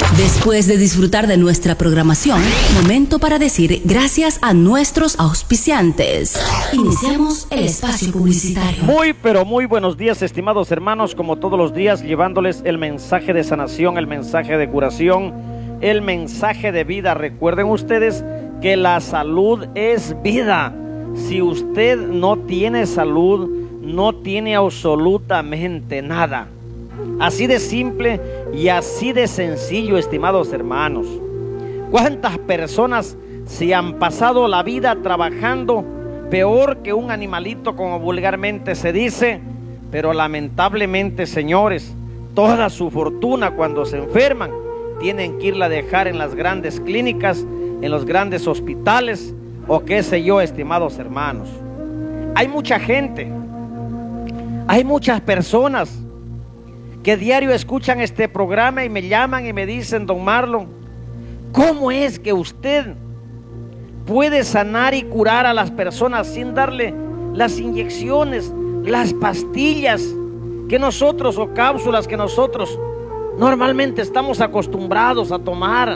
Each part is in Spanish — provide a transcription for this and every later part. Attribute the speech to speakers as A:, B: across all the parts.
A: Después de disfrutar de nuestra programación, momento para decir gracias a nuestros auspiciantes. Iniciamos el espacio publicitario.
B: Muy, pero muy buenos días, estimados hermanos, como todos los días, llevándoles el mensaje de sanación, el mensaje de curación, el mensaje de vida. Recuerden ustedes que la salud es vida. Si usted no tiene salud, no tiene absolutamente nada. Así de simple y así de sencillo, estimados hermanos. ¿Cuántas personas se han pasado la vida trabajando peor que un animalito, como vulgarmente se dice? Pero lamentablemente, señores, toda su fortuna, cuando se enferman, tienen que irla a dejar en las grandes clínicas, en los grandes hospitales, o qué sé yo, estimados hermanos. Hay mucha gente, hay muchas personas que diario escuchan este programa y me llaman y me dicen: don Marlon, ¿cómo es que usted puede sanar y curar a las personas sin darle las inyecciones, las pastillas que nosotros, o cápsulas que nosotros normalmente estamos acostumbrados a tomar?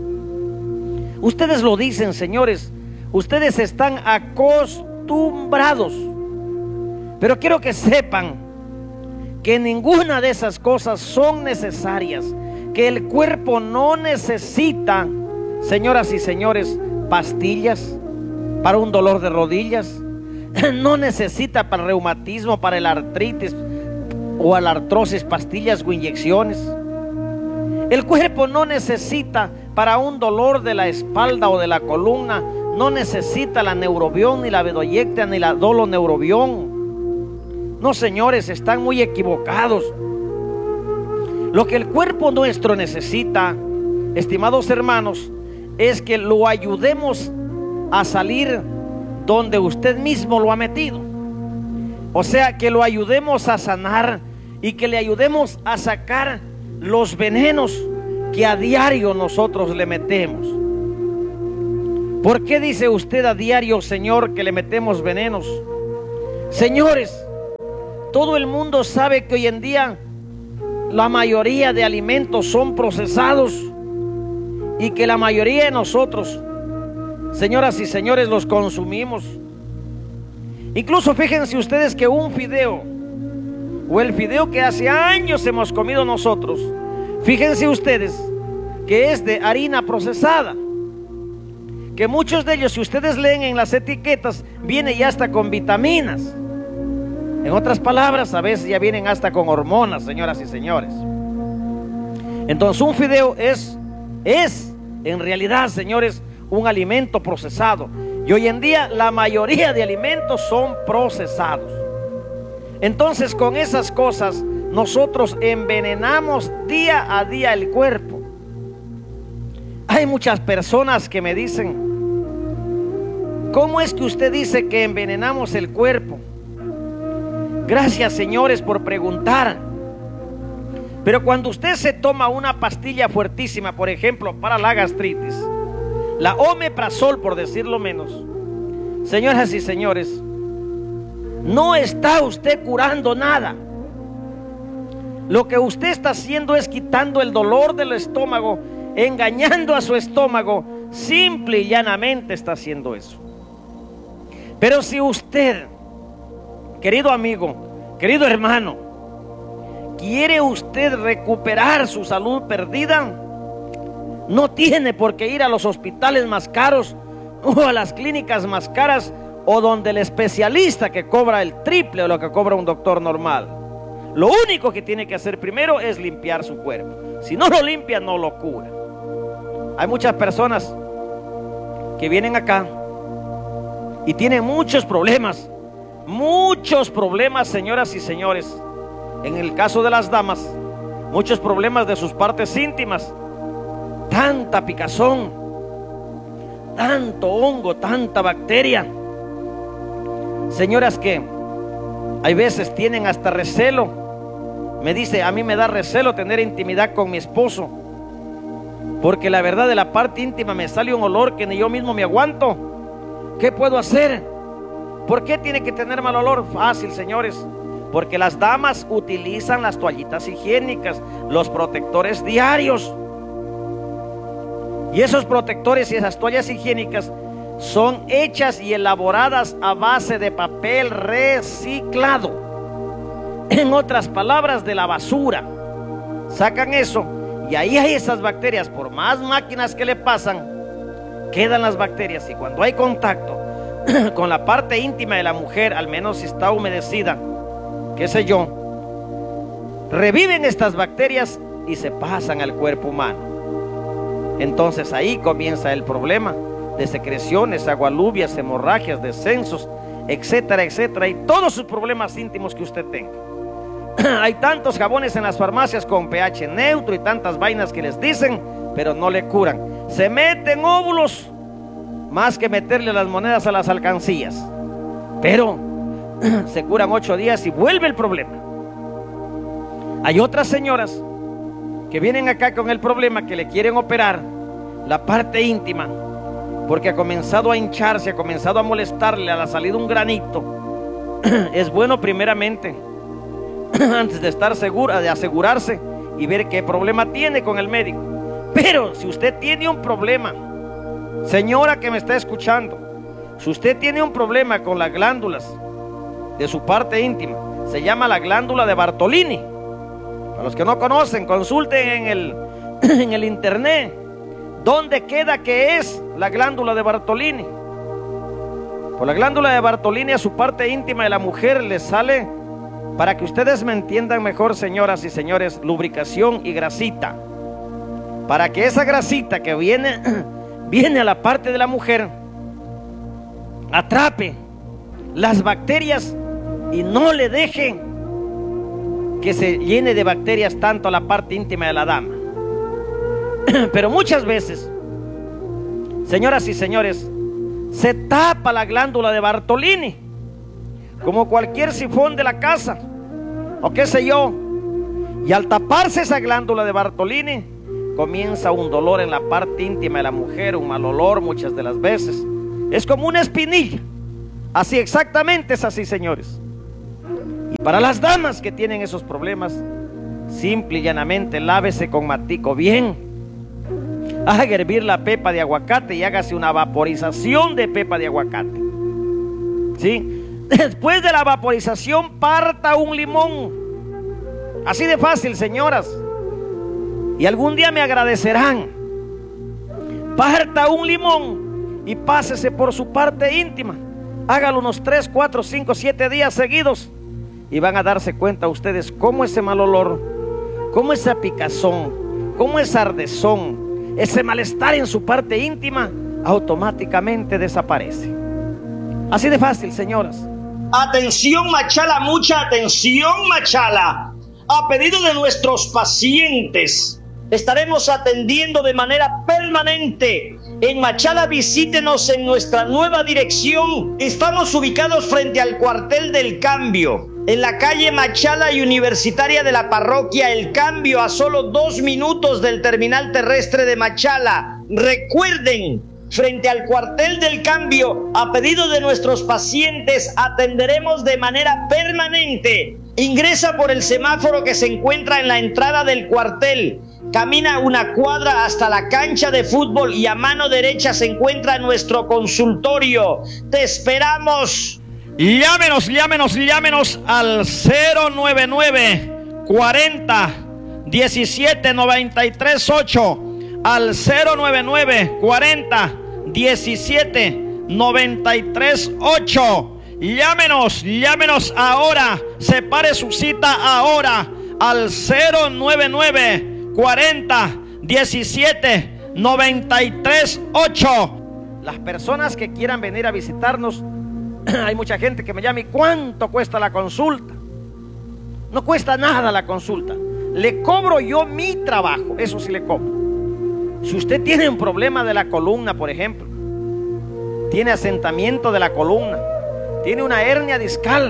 B: Ustedes lo dicen, señores, ustedes están acostumbrados, pero quiero que sepan que ninguna de esas cosas son necesarias, que el cuerpo no necesita, señoras y señores, pastillas para un dolor de rodillas, no necesita para el reumatismo, para el artritis o la artrosis, pastillas o inyecciones. El cuerpo no necesita para un dolor de la espalda o de la columna, no necesita la neurobión, ni la bedoyecta, ni la doloneurobión. No, señores, están muy equivocados. Lo que el cuerpo nuestro necesita, estimados hermanos, es que lo ayudemos a salir donde usted mismo lo ha metido. O sea, que lo ayudemos a sanar y que le ayudemos a sacar los venenos que a diario nosotros le metemos. ¿Por qué dice usted a diario, Señor, que le metemos venenos? Señores, todo el mundo sabe que hoy en día la mayoría de alimentos son procesados y que la mayoría de nosotros, señoras y señores, los consumimos. Incluso fíjense ustedes que un fideo, o el fideo que hace años hemos comido nosotros, fíjense ustedes que es de harina procesada, que muchos de ellos, si ustedes leen en las etiquetas, viene ya hasta con vitaminas. En otras palabras, a veces ya vienen hasta con hormonas, señoras y señores. Entonces un fideo es en realidad, señores, un alimento procesado. Y hoy en día la mayoría de alimentos son procesados. Entonces, con esas cosas nosotros envenenamos día a día el cuerpo. Hay muchas personas que me dicen: ¿cómo es que usted dice que envenenamos el cuerpo? Gracias, señores, por preguntar. Pero cuando usted se toma una pastilla fuertísima, por ejemplo, para la gastritis, la omeprazol, por decirlo menos, señoras y señores, no está usted curando nada. Lo que usted está haciendo es quitando el dolor del estómago, engañando a su estómago. Simple y llanamente está haciendo eso. Pero si usted, querido amigo, querido hermano, ¿quiere usted recuperar su salud perdida? No tiene por qué ir a los hospitales más caros o a las clínicas más caras, o donde el especialista que cobra el triple de lo que cobra un doctor normal. Lo único que tiene que hacer primero es limpiar su cuerpo. Si no lo limpia, no lo cura. Hay muchas personas que vienen acá y tienen muchos problemas, señoras y señores. En el caso de las damas, muchos problemas de sus partes íntimas, tanta picazón, tanto hongo, tanta bacteria. Señoras que hay veces tienen hasta recelo. Me dice: a mí me da recelo tener intimidad con mi esposo, porque la verdad, de la parte íntima me sale un olor que ni yo mismo me aguanto. ¿Qué puedo hacer? ¿Por qué tiene que tener mal olor? Fácil, señores, porque las damas utilizan las toallitas higiénicas, los protectores diarios. Y esos protectores y esas toallas higiénicas son hechas y elaboradas a base de papel reciclado. En otras palabras, de la basura. Sacan eso y ahí hay esas bacterias. Por más máquinas que le pasan, quedan las bacterias. Y cuando hay contacto con la parte íntima de la mujer, al menos si está humedecida, qué sé yo, reviven estas bacterias y se pasan al cuerpo humano. Entonces ahí comienza el problema de secreciones, agualubias, hemorragias, descensos, etcétera, etcétera, y todos sus problemas íntimos que usted tenga. Hay tantos jabones en las farmacias con pH neutro y tantas vainas que les dicen, pero no le curan. Se meten óvulos más que meterle las monedas a las alcancías, pero se curan 8 días y vuelve el problema. Hay otras señoras que vienen acá con el problema que le quieren operar la parte íntima porque ha comenzado a hincharse, ha comenzado a molestarle, le ha salido un granito. Es bueno primeramente, antes de estar segura, de asegurarse y ver qué problema tiene con el médico. Pero si usted tiene un problema, señora que me está escuchando, si usted tiene un problema con las glándulas de su parte íntima, se llama la glándula de Bartolini. Para los que no conocen, consulten en el internet dónde queda que es la glándula de Bartolini. Por la glándula de Bartolini a su parte íntima de la mujer le sale, para que ustedes me entiendan mejor, señoras y señores, lubricación y grasita. Para que esa grasita que viene a la parte de la mujer atrape las bacterias y no le deje que se llene de bacterias tanto a la parte íntima de la dama. Pero muchas veces, señoras y señores, se tapa la glándula de Bartolini como cualquier sifón de la casa o qué sé yo, y al taparse esa glándula de Bartolini comienza un dolor en la parte íntima de la mujer, un mal olor muchas de las veces. Es como una espinilla. Así exactamente es así, señores. Y para las damas que tienen esos problemas, simple y llanamente lávese con matico bien. Haga hervir la pepa de aguacate y hágase una vaporización de pepa de aguacate. ¿Sí? Después de la vaporización, parta un limón. Así de fácil, señoras. Y algún día me agradecerán. Parta un limón y pásese por su parte íntima. Hágalo unos 3, 4, 5, 7 días seguidos y van a darse cuenta ustedes cómo ese mal olor, cómo esa picazón, cómo esa ardezón, ese malestar en su parte íntima automáticamente desaparece. Así de fácil, señoras.
C: Atención, Machala, mucha atención, Machala. A pedido de nuestros pacientes, estaremos atendiendo de manera permanente. En Machala, visítenos en nuestra nueva dirección. Estamos ubicados frente al cuartel del Cambio, en la calle Machala y Universitaria de la parroquia El Cambio, a solo 2 minutos del terminal terrestre de Machala. Recuerden, frente al cuartel del Cambio, a pedido de nuestros pacientes, atenderemos de manera permanente. Ingresa por el semáforo que se encuentra en la entrada del cuartel. Camina 1 cuadra hasta la cancha de fútbol y a mano derecha se encuentra nuestro consultorio. ¡Te esperamos!
B: Llámenos al 099 40 17 93 8. Al 099 40 17 93 8. Llámenos ahora. Separe su cita ahora al 099 40 17 93 8. Las personas que quieran venir a visitarnos, hay mucha gente que me llama: ¿y cuánto cuesta la consulta? No cuesta nada la consulta. Le cobro yo mi trabajo, eso sí le cobro. Si usted tiene un problema de la columna, por ejemplo, tiene asentamiento de la columna, tiene una hernia discal,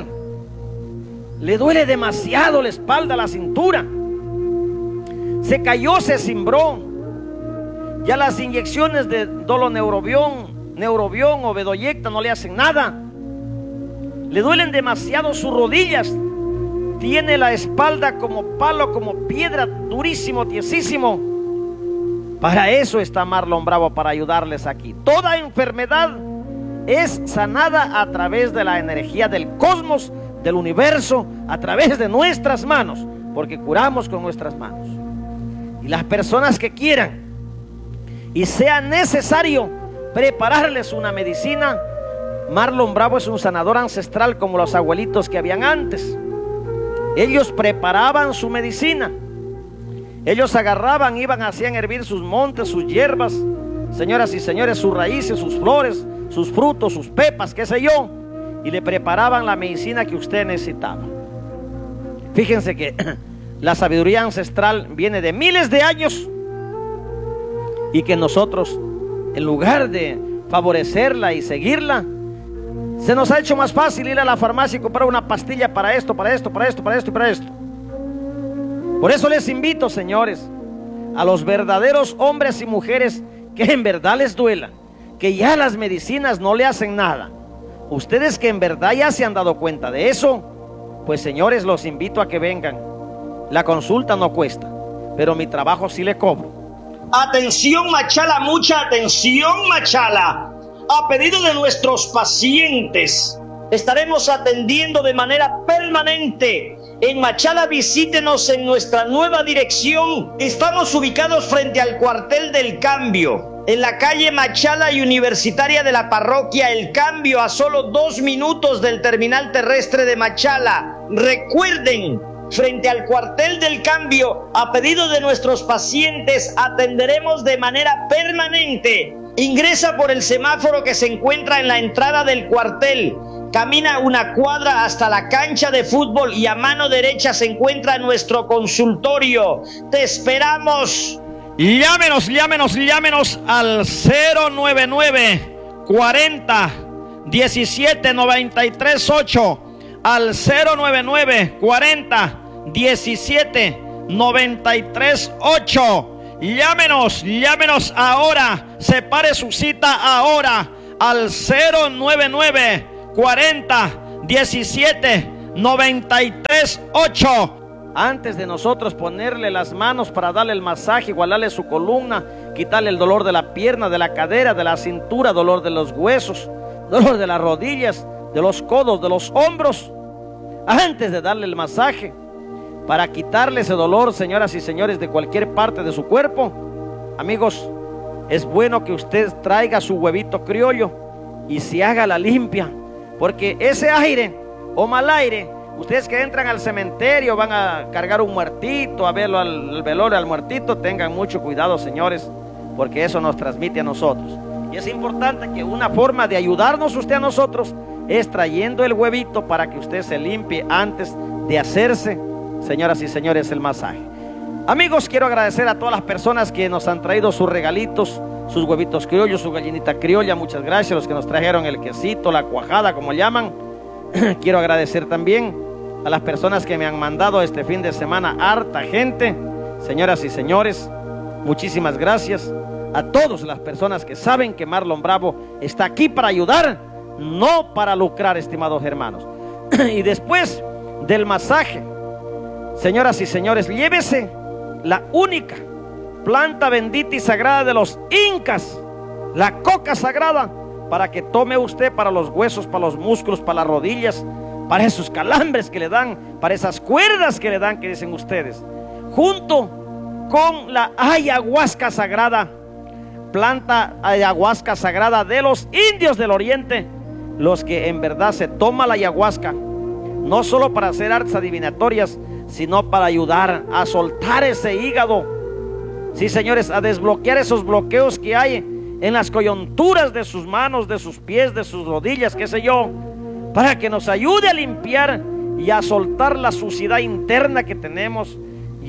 B: le duele demasiado la espalda, la cintura, se cayó, se cimbró, ya las inyecciones de Neurobión o Bedoyecta no le hacen nada, le duelen demasiado sus rodillas, tiene la espalda como palo, como piedra, durísimo, tiesísimo, Para eso está Marlon Bravo, para ayudarles aquí. Toda enfermedad es sanada a través de la energía del cosmos, del universo, a través de nuestras manos, porque curamos con nuestras manos. Y las personas que quieran y sea necesario prepararles una medicina, Marlon Bravo es un sanador ancestral como los abuelitos que habían antes. Ellos preparaban su medicina. Ellos agarraban, iban, hacían hervir sus montes, sus hierbas, señoras y señores, sus raíces, sus flores, sus frutos, sus pepas, qué sé yo, y le preparaban la medicina que usted necesitaba. Fíjense que la sabiduría ancestral viene de miles de años y que nosotros, en lugar de favorecerla y seguirla, se nos ha hecho más fácil ir a la farmacia y comprar una pastilla para esto, para esto, para esto, para esto y para esto. Por eso les invito, señores, a los verdaderos hombres y mujeres que en verdad les duela, que ya las medicinas no le hacen nada. Ustedes que en verdad ya se han dado cuenta de eso, pues señores, los invito a que vengan. La consulta no cuesta, pero mi trabajo sí le cobro.
C: Atención Machala, mucha atención Machala. A pedido de nuestros pacientes, estaremos atendiendo de manera permanente. En Machala visítenos en nuestra nueva dirección. Estamos ubicados frente al cuartel del Cambio, en la calle Machala y Universitaria de la parroquia El Cambio, a solo 2 minutos del terminal terrestre de Machala. Recuerden, frente al cuartel del Cambio, a pedido de nuestros pacientes, atenderemos de manera permanente. Ingresa por el semáforo que se encuentra en la entrada del cuartel. Camina una cuadra hasta la cancha de fútbol y a mano derecha se encuentra nuestro consultorio. ¡Te esperamos!
B: Llámenos al 099 40 17 93 8, al 099 40 17 93 8. Llámenos ahora, separe su cita ahora al 099 40 17 93 8. Antes de nosotros ponerle las manos para darle el masaje, igualarle su columna, quitarle el dolor de la pierna, de la cadera, de la cintura, dolor de los huesos, dolor de las rodillas, de los codos, de los hombros, antes de darle el masaje, para quitarle ese dolor, señoras y señores, de cualquier parte de su cuerpo, amigos, es bueno que usted traiga su huevito criollo y se haga la limpia, porque ese aire o mal aire, ustedes que entran al cementerio, van a cargar un muertito, a verlo al velorio, al muertito, tengan mucho cuidado, señores, porque eso nos transmite a nosotros. Y es importante que una forma de ayudarnos usted a nosotros es trayendo el huevito para que usted se limpie antes de hacerse, señoras y señores, el masaje. Amigos, quiero agradecer a todas las personas que nos han traído sus regalitos, sus huevitos criollos, su gallinita criolla. Muchas gracias a los que nos trajeron el quesito, la cuajada, como llaman. Quiero agradecer también a las personas que me han mandado este fin de semana harta gente. Señoras y señores, muchísimas gracias a todas las personas que saben que Marlon Bravo está aquí para ayudar, no para lucrar, estimados hermanos. Y después del masaje, señoras y señores, llévese la única planta bendita y sagrada de los incas, la coca sagrada, para que tome usted para los huesos, para los músculos, para las rodillas, para esos calambres que le dan, para esas cuerdas que le dan, que dicen ustedes, junto con la ayahuasca sagrada, planta ayahuasca sagrada de los indios del oriente, los que en verdad se toma la ayahuasca, no solo para hacer artes adivinatorias, sino para ayudar a soltar ese hígado, sí, señores, a desbloquear esos bloqueos que hay en las coyunturas de sus manos, de sus pies, de sus rodillas, qué sé yo, para que nos ayude a limpiar y a soltar la suciedad interna que tenemos,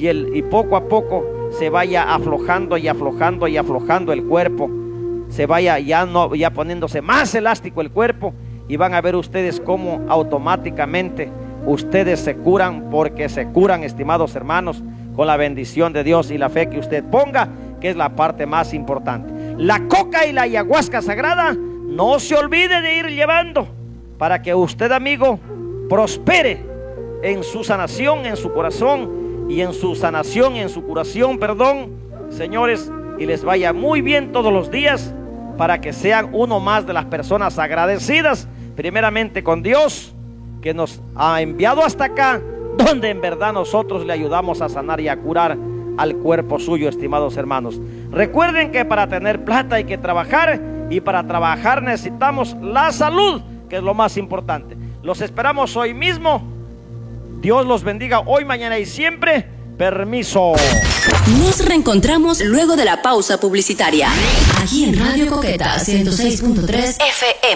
B: y poco a poco se vaya aflojando y aflojando y aflojando el cuerpo, se vaya ya poniéndose más elástico el cuerpo, y van a ver ustedes cómo automáticamente ustedes se curan, porque se curan, estimados hermanos, con la bendición de Dios y la fe que usted ponga, que es la parte más importante. La coca y la ayahuasca sagrada, no se olvide de ir llevando, para que usted, amigo, prospere en su sanación, en su corazón, y en su sanación, en su curación, perdón, señores, y les vaya muy bien todos los días, para que sean uno más de las personas agradecidas, primeramente con Dios, que nos ha enviado hasta acá, donde en verdad nosotros le ayudamos a sanar y a curar al cuerpo suyo, estimados hermanos. Recuerden que para tener plata hay que trabajar, y para trabajar necesitamos la salud, que es lo más importante. Los esperamos hoy mismo. Dios los bendiga hoy, mañana y siempre. Permiso.
A: Nos reencontramos luego de la pausa publicitaria, aquí en Radio Coqueta 106.3 FM.